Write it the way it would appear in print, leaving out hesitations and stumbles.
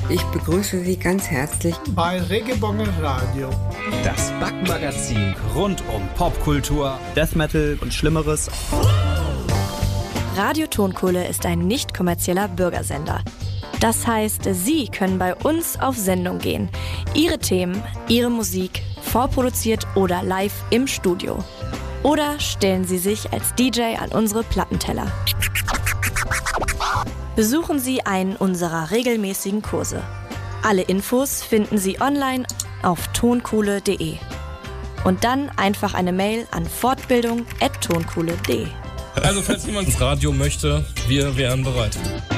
Ich begrüße Sie ganz herzlich bei Reggaebonger Radio. Das Backmagazin rund um Popkultur, Death Metal und Schlimmeres. Radio Tonkohle ist ein nicht kommerzieller Bürgersender. Das heißt, Sie können bei uns auf Sendung gehen. Ihre Themen, Ihre Musik, vorproduziert oder live im Studio. Oder stellen Sie sich als DJ an unsere Plattenteller. Besuchen Sie einen unserer regelmäßigen Kurse. Alle Infos finden Sie online auf tonkohle.de. Und dann einfach eine Mail an fortbildung@tonkohle.de. Also falls jemand ins Radio möchte, wir wären bereit.